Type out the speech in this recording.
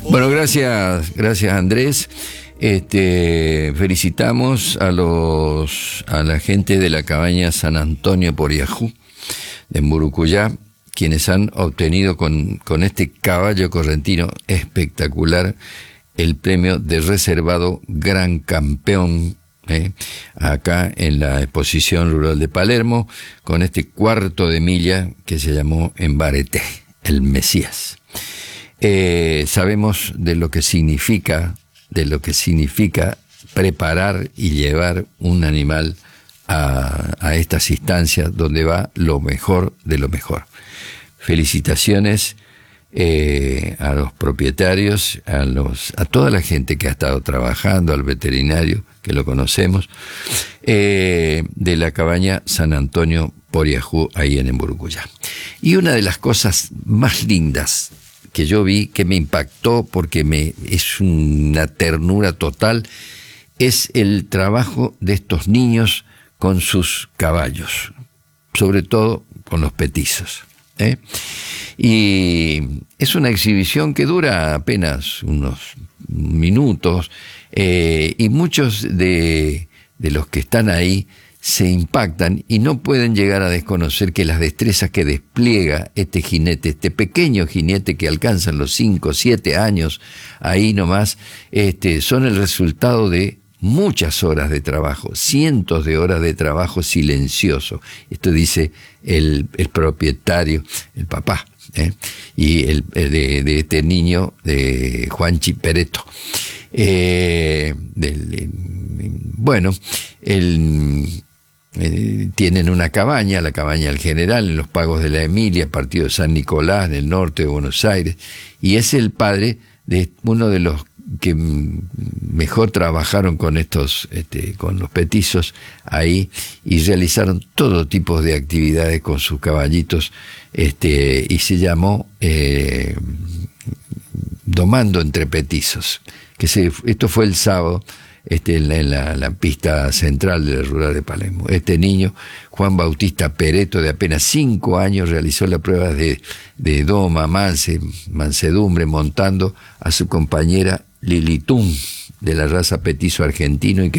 Bueno, gracias Andrés. Felicitamos a la gente de la cabaña San Antonio Poriajú de Mburucuyá, quienes han obtenido con este caballo correntino espectacular el premio de reservado Gran Campeón, acá en la exposición rural de Palermo, con este cuarto de milla que se llamó Embareté, el Mesías. Sabemos de lo que significa preparar y llevar un animal a estas instancias donde va lo mejor de lo mejor. Felicitaciones a los propietarios, a toda la gente que ha estado trabajando, al veterinario, que lo conocemos, de la cabaña San Antonio Poriajú, ahí en Mburucuyá. Y una de las cosas más lindas que yo vi, que me impactó porque es una ternura total, es el trabajo de estos niños con sus caballos, sobre todo con los petizos. Y es una exhibición que dura apenas unos minutos, y muchos de los que están ahí se impactan y no pueden llegar a desconocer que las destrezas que despliega este jinete, este pequeño jinete que alcanzan los 5 o 7 años, ahí nomás, son el resultado de muchas horas de trabajo, cientos de horas de trabajo silencioso. Esto dice el propietario, el papá, y de este niño, de Juanchi Pereto. Tienen una cabaña, la cabaña del General, en los Pagos de la Emilia, partido de San Nicolás, en el norte de Buenos Aires, y es el padre de uno de los que mejor trabajaron con con los petizos ahí, y realizaron todo tipo de actividades con sus caballitos, y se llamó Domando entre Petizos, esto fue el sábado, en la pista central de la rural de Palermo. Este niño, Juan Bautista Pereto, de apenas 5 años, realizó la prueba de doma, mansedumbre, montando a su compañera Lilitún, de la raza petizo argentino, y que